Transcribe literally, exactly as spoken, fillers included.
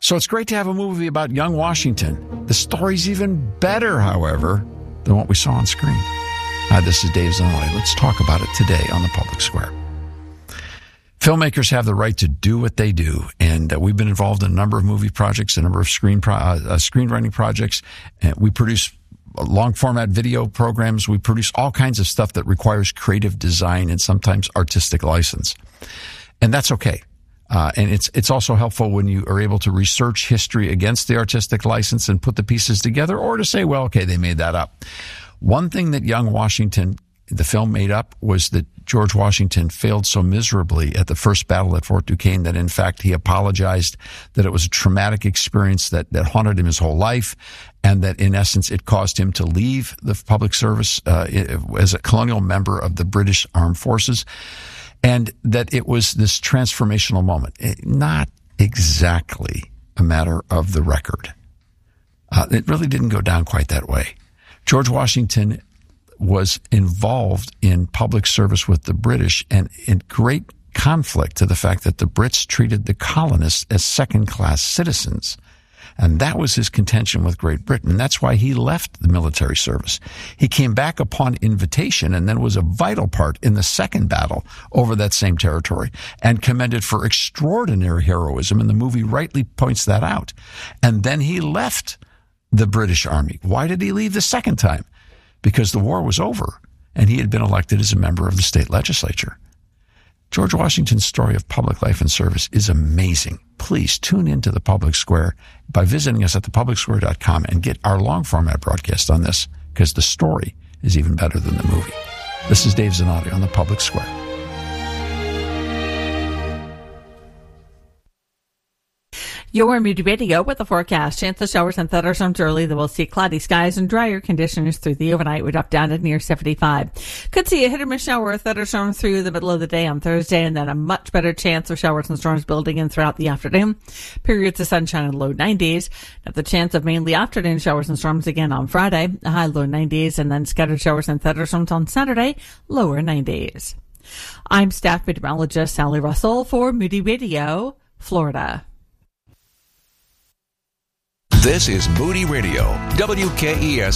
So it's great to have a movie about young Washington. The story's even better, however, than what we saw on screen. Hi, this is Dave Zanoli. Let's talk about it today on the Public Square. Filmmakers have the right to do what they do, and uh, we've been involved in a number of movie projects, a number of screen pro- uh, uh, screenwriting projects. And we produce long-format video programs. We produce all kinds of stuff that requires creative design and sometimes artistic license. And that's okay. Uh, and it's it's also helpful when you are able to research history against the artistic license and put the pieces together, or to say, well, okay, they made that up. One thing that Young Washington, the film, made up was that George Washington failed so miserably at the first battle at Fort Duquesne that, in fact, he apologized, that it was a traumatic experience that, that haunted him his whole life, and that, in essence, it caused him to leave the public service uh, as a colonial member of the British Armed Forces, and that it was this transformational moment. It, not exactly a matter of the record. Uh, it really didn't go down quite that way. George Washington was involved in public service with the British and in great conflict to the fact that the Brits treated the colonists as second-class citizens. And that was his contention with Great Britain. And that's why he left the military service. He came back upon invitation and then was a vital part in the second battle over that same territory and commended for extraordinary heroism. And the movie rightly points that out. And then he left the British Army. Why did he leave the second time? Because the war was over and he had been elected as a member of the state legislature. George Washington's story of public life and service is amazing. Please tune into the Public Square by visiting us at the public square dot com and get our long format broadcast on this, because the story is even better than the movie. This is Dave Zanotti on the Public Square. Your Moody Radio with the forecast. Chance of showers and thunderstorms early. Then we'll see cloudy skies and drier conditions through the overnight. We're up down to near seventy-five. Could see a hit or miss shower or thunderstorm through the middle of the day on Thursday, and then a much better chance of showers and storms building in throughout the afternoon. Periods of sunshine and low nineties. Have the chance of mainly afternoon showers and storms again on Friday. A high low nineties, and then scattered showers and thunderstorms on Saturday. Lower nineties. I'm staff meteorologist Sally Russell for Moody Radio, Florida. This is Moody Radio, W K E S